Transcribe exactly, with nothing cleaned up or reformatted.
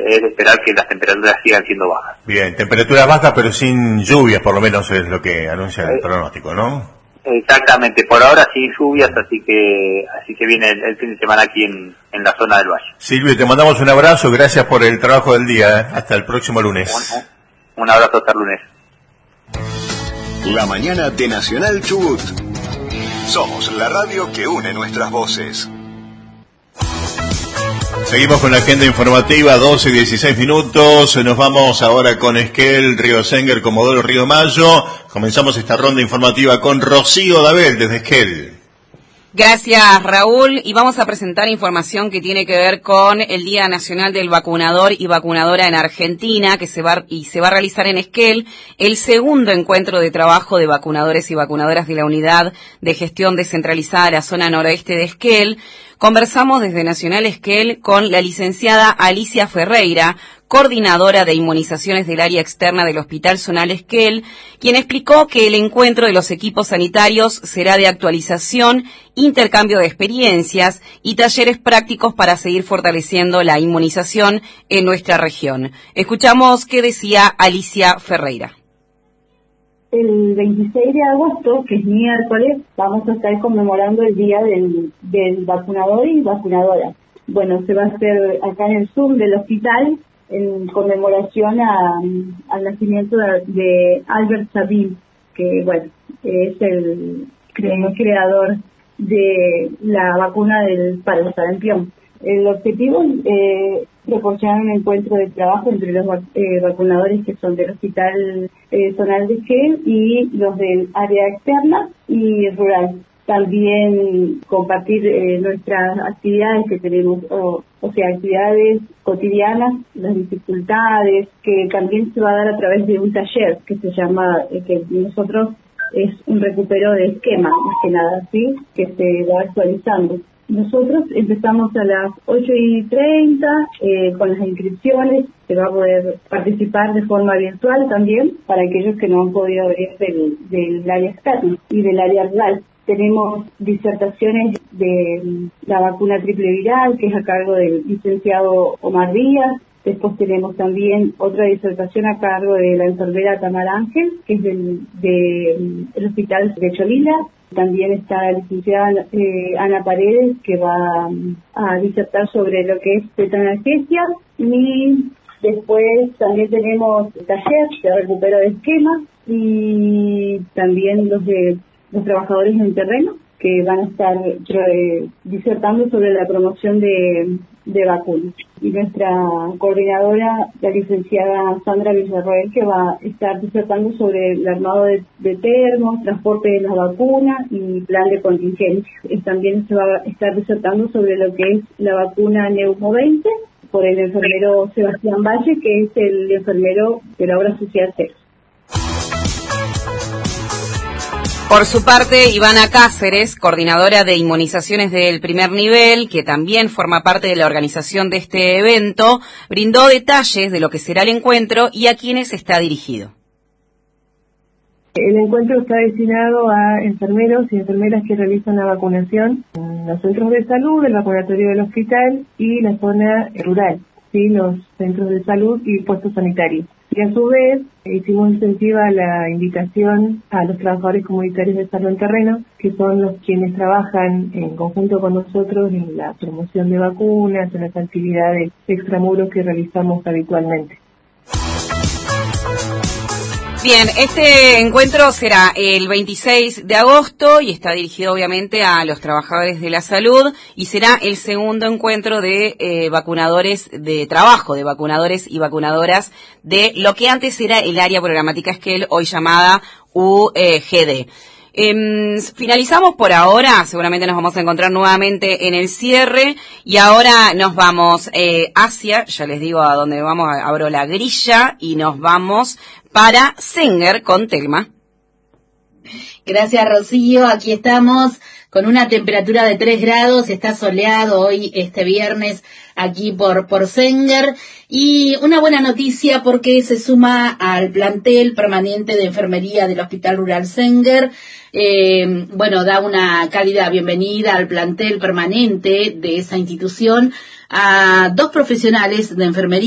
es de esperar que las temperaturas sigan siendo bajas. Bien, temperaturas bajas pero sin lluvias, por lo menos es lo que anuncia el pronóstico, ¿no? Exactamente, por ahora sin lluvias, así que así que viene el, el fin de semana aquí en, en la zona del valle. Silvio, te mandamos un abrazo, gracias por el trabajo del día, ¿eh? Hasta el próximo lunes. Un, un abrazo hasta el lunes. La mañana de Nacional Chubut. Somos la radio que une nuestras voces. Seguimos con la agenda informativa, doce y dieciséis minutos. Nos vamos ahora con Esquel, Río Senguer, Comodoro, Río Mayo. Comenzamos esta ronda informativa con Rocío Dabel desde Esquel. Gracias, Raúl, y vamos a presentar información que tiene que ver con el Día Nacional del Vacunador y Vacunadora en Argentina, que se va y se va a realizar en Esquel, el segundo encuentro de trabajo de vacunadores y vacunadoras de la Unidad de Gestión Descentralizada de la Zona Noroeste de Esquel. Conversamos desde Nacional Esquel con la licenciada Alicia Ferreira, coordinadora de inmunizaciones del área externa del Hospital Zonal Esquel, quien explicó que el encuentro de los equipos sanitarios será de actualización, intercambio de experiencias y talleres prácticos para seguir fortaleciendo la inmunización en nuestra región. Escuchamos qué decía Alicia Ferreira. El veintiséis de agosto, que es miércoles, vamos a estar conmemorando el Día del, del Vacunador y Vacunadora. Bueno, se va a hacer acá en el Zoom del hospital, en conmemoración a, al nacimiento de, de Albert Sabin, que bueno, es el, el creador de la vacuna del para el sarampión. El objetivo es eh, proporcionar un encuentro de trabajo entre los eh, vacunadores que son del Hospital eh, Zonal de Esquel y los del área externa y rural. También compartir eh, nuestras actividades que tenemos, o, o sea, actividades cotidianas, las dificultades, que también se va a dar a través de un taller que se llama, eh, que nosotros es un recupero de esquema, más que nada, ¿sí? Que se va actualizando. Nosotros empezamos a las ocho y treinta eh, con las inscripciones. Se va a poder participar de forma virtual también para aquellos que no han podido venir del, del área externa y del área rural. Tenemos disertaciones de la vacuna triple viral, que es a cargo del licenciado Omar Díaz. Después tenemos también otra disertación a cargo de la enfermera Tamara Ángel, que es del, de, del Hospital de Cholila. También está la licenciada eh, Ana Paredes, que va a disertar sobre lo que es tetanalgesia. Y después también tenemos taller de recupero de esquemas y también los de los trabajadores en terreno, que van a estar eh, disertando sobre la promoción de, de vacunas. Y nuestra coordinadora, la licenciada Sandra Villarroel, que va a estar disertando sobre el armado de, de termos, transporte de las vacunas y plan de contingencia. Y también se va a estar disertando sobre lo que es la vacuna Neumo veinte por el enfermero Sebastián Valle, que es el enfermero de la obra social C E X. Por su parte, Ivana Cáceres, coordinadora de inmunizaciones del primer nivel, que también forma parte de la organización de este evento, brindó detalles de lo que será el encuentro y a quiénes está dirigido. El encuentro está destinado a enfermeros y enfermeras que realizan la vacunación en los centros de salud, el vacunatorio del hospital y la zona rural, ¿sí? Los centros de salud y puestos sanitarios. Y a su vez, hicimos extensiva la invitación a los trabajadores comunitarios de salud en terreno, que son los quienes trabajan en conjunto con nosotros en la promoción de vacunas, en las actividades extramuros que realizamos habitualmente. Bien, este encuentro será el veintiséis de agosto y está dirigido obviamente a los trabajadores de la salud y será el segundo encuentro de eh, vacunadores de trabajo, de vacunadores y vacunadoras de lo que antes era el área programática Esquel, hoy llamada U G D. Eh, finalizamos por ahora, seguramente nos vamos a encontrar nuevamente en el cierre y ahora nos vamos eh, hacia, ya les digo a dónde vamos, abro la grilla y nos vamos para Senguer con Telma. Gracias, Rocío, aquí estamos con una temperatura de tres grados, está soleado hoy este viernes aquí por, por Senguer, y una buena noticia porque se suma al plantel permanente de enfermería del Hospital Rural Senguer. Eh, bueno, da una cálida bienvenida al plantel permanente de esa institución a dos profesionales de enfermería